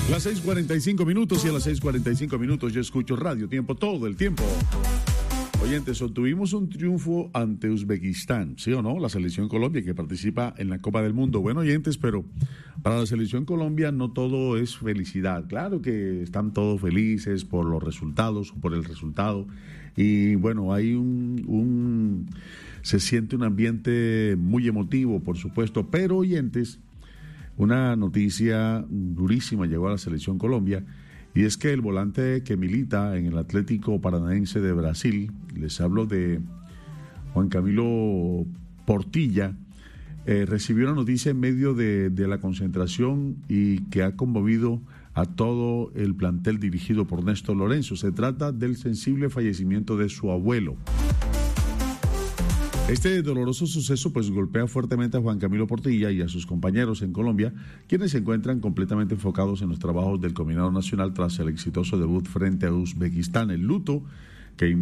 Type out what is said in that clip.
Las 6:45 minutos y a las 6:45 minutos yo escucho Radio Tiempo todo el tiempo. Oyentes, obtuvimos un triunfo ante Uzbekistán, ¿sí o no? La selección Colombia que participa en la Copa del Mundo. Bueno, oyentes, pero para la selección Colombia no todo es felicidad. Claro que están todos felices por los resultados, por el resultado. Y bueno, hay se siente un ambiente muy emotivo, por supuesto. Pero, oyentes, una noticia durísima llegó a la selección Colombia. Y es que el volante que milita en el Atlético Paranaense de Brasil, les hablo de Juan Camilo Portilla, recibió una noticia en medio de la concentración y que ha conmovido a todo el plantel dirigido por Néstor Lorenzo. Se trata del sensible fallecimiento de su abuelo. Este doloroso suceso pues golpea fuertemente a Juan Camilo Portilla y a sus compañeros en Colombia, quienes se encuentran completamente enfocados en los trabajos del combinado nacional tras el exitoso debut frente a Uzbekistán. El luto que